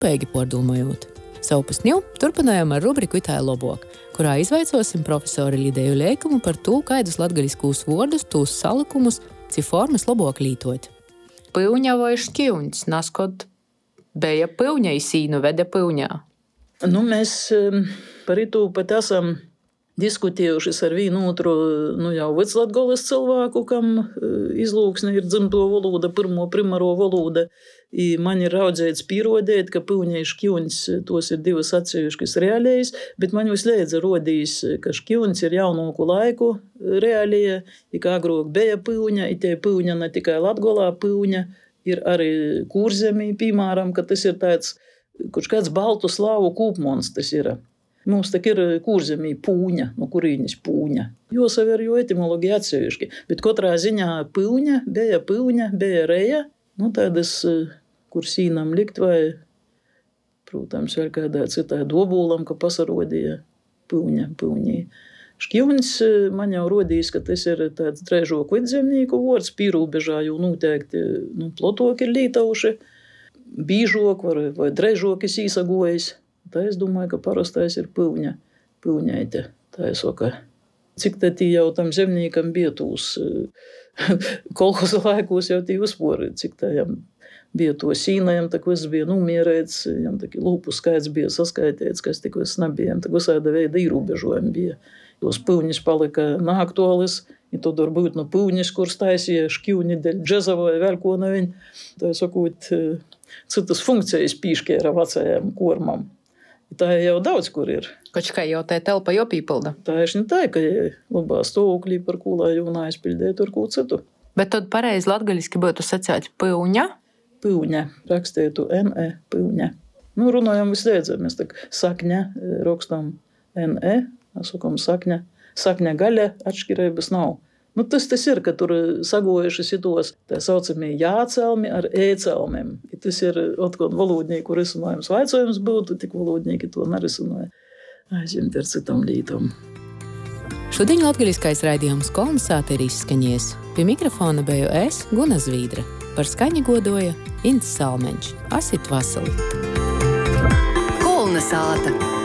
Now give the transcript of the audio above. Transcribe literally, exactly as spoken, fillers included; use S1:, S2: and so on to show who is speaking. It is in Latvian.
S1: rūpīgi pārdomājot. Savu pasņu turpinājām ar rubriku Itāļu lobok, kurā izvaicosim profesori Lideju Leikumu par to, kādus latgaļiskūs vordus, tūs salikumus, ci formas lobok lītot.
S2: Pyuņa vai škiuņs, naskot beja pyuņa i sīnu vede pyuņā.
S3: Nu, mēs par itu pat esam diskutējušas ar vienu otru, nu jau veclatgoles cilvēku, kam izlūksne ir dzimto valoda, pirmo primaro valoda. I man ir raudzēts pierodēt, ka pyuņa i škiuņs tos ir divas atseviškas reālijas, bet man visleidza rodīs, ka škiuņs ir jaunāku laiku reālija, i kā agrāk beja pyuņa, i tie pyuņa ne tikai Latgolā pyuņa, ir arī Kūrzemī, piemēram, ka tas ir tāds, kurš kāds baltu slāvu kūpmons tas ir. Mums tak ir Kūrzemī pūņa, no kurīnis pūņa. Jo saver jo etimologi atseviški, bet katrā ziņā pyuņa, beja pyuņa, beja reja, nu tādas, kur sīnam likt vai, protams, vēl kādā citā dobūlam, ka pasarodīja pyuņa, pyuņī. Škiuņs man jau rodīs, ka tas ir tāds dreižoku vidzemnīku vords, pīrūbežā jau noteikti, nu, plotoki ir lītauši, bīžok vai, vai dreižokis īsagojis. Tā es domāju, ka parastais ir pyuņa, pyuņaite. Tā es saka, cik tad jau tam zemnīkam bija tūs kolhoza laikos jau tī uzpori, cik tā jam bija to sīna, jam tak viss bija numierēts, jam tak lūpu skaits bija saskaitēts, kas tik viss nebija, jam tak visāda veida īrūbežojumi bija. Jos pyuņas palika neaktuālis, i tad var būt no pyuņas, kur staisīja škiuņi deļ džeza vai vēl ko no viņ. Tā es sakot, citas funkcijas pīškēra vecajam kormam. Tā jau daudz kur ir.
S2: Koč kā jau tā telpa jau pīpilda.
S3: Tā ir ne tā, ka labā stāvoklī par ko lai jūnā aizpildēt ar ko citu.
S2: Bet tad pareizi latgaļiski būtu sacēt pyuņa?
S3: Pyuņa, rakstētu N-E, pyuņa. Nu, runājam visleidzē, mēs tak sakņa rakstam N-E, sakam sakņa. Sakņa gaļa atšķirības nav. Nu, tas tas ir, ka tur sagojušas itos tā saucamie jācelmi ar ēcelmiem. I tas ir otkon valodnieku risinājums vaicojums būtu, tik valodnieki to nerisināja. Aizņemt ar citam lītam.
S1: Šodien latgaļiskais raidījums Kolnesāte ir izskaņies. Pie mikrofona biju es, Guna Zvīdra. Par skaņu godoja Ints Salmeņš. Asit vasali!
S4: Kolnesāte!